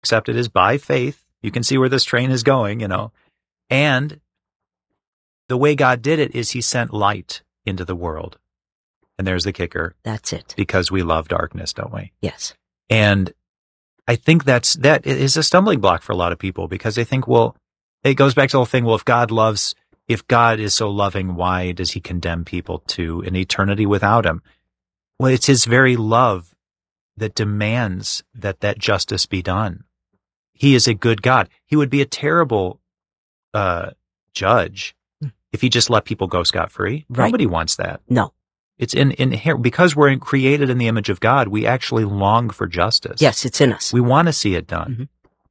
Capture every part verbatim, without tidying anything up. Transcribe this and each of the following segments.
accepted is by faith. You can see where this train is going, you know. And the way God did it is he sent light into the world. And there's the kicker. That's it. Because we love darkness, don't we? Yes. And I think that's, that is a stumbling block for a lot of people because they think, well, it goes back to the whole thing, well, if God loves, if God is so loving, why does he condemn people to an eternity without him? Well, it's his very love that demands that that justice be done. He is a good God. He would be a terrible uh, judge if he just let people go scot-free. Right. Nobody wants that. No. It's in, in here, because we're created in the image of God, we actually long for justice. Yes, it's in us. We want to see it done. Mm-hmm.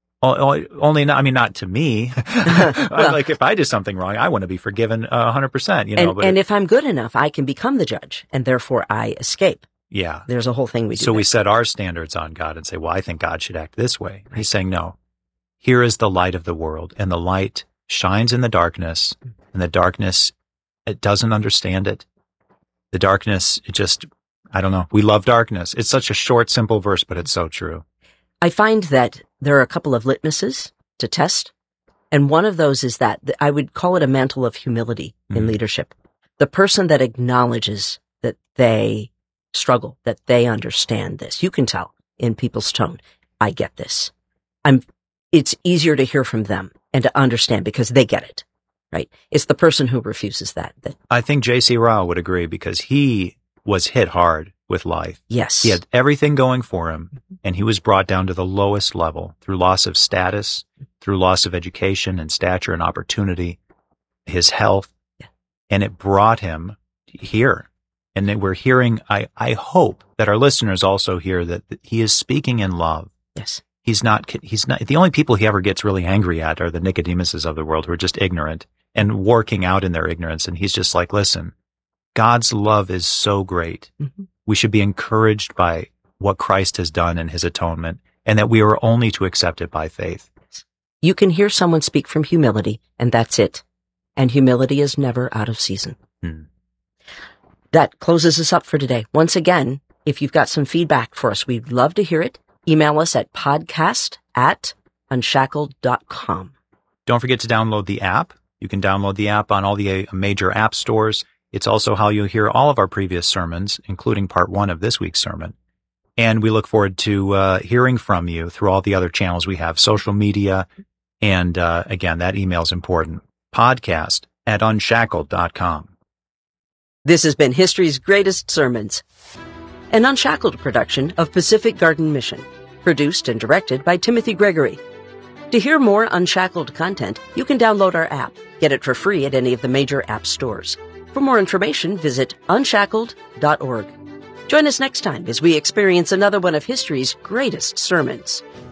O- only, not, I mean, not to me. Well, like if I did something wrong, I want to be forgiven a hundred percent, you know. And, but and it, if I'm good enough, I can become the judge, and therefore I escape. Yeah. There's a whole thing we do. So there. we set our standards on God and say, well, I think God should act this way. He's saying, no, here is the light of the world, and the light shines in the darkness, and the darkness, it doesn't understand it. The darkness, it just, I don't know. We love darkness. It's such a short, simple verse, but it's so true. I find that there are a couple of litmuses to test. And one of those is that I would call it a mantle of humility in mm-hmm. leadership. The person that acknowledges that they struggle, that they understand this. You can tell in people's tone, I get this. I'm, it's easier to hear from them and to understand because they get it. Right. It's the person who refuses that. that I think J C Ryle would agree because he was hit hard with life. Yes. He had everything going for him, and he was brought down to the lowest level through loss of status, through loss of education and stature and opportunity, his health, yeah. and it brought him here. And then we're hearing, I, I hope that our listeners also hear that he is speaking in love. Yes. He's not, he's not, the only people he ever gets really angry at are the Nicodemuses of the world who are just ignorant and working out in their ignorance. And he's just like, listen, God's love is so great. Mm-hmm. We should be encouraged by what Christ has done in his atonement, and that we are only to accept it by faith. You can hear someone speak from humility, and that's it. And humility is never out of season. Hmm. That closes us up for today. Once again, if you've got some feedback for us, we'd love to hear it. Email us at podcast at unshackled dot com. Don't forget to download the app. You can download the app on all the major app stores. It's also how you'll hear all of our previous sermons, including part one of this week's sermon. And we look forward to uh, hearing from you through all the other channels we have, social media. And uh, again, that email is important. Podcast at unshackled dot com. This has been History's Greatest Sermons, an Unshackled production of Pacific Garden Mission, produced and directed by Timothy Gregory. To hear more Unshackled content, you can download our app. Get it for free at any of the major app stores. For more information, visit unshackled dot org. Join us next time as we experience another one of history's greatest sermons.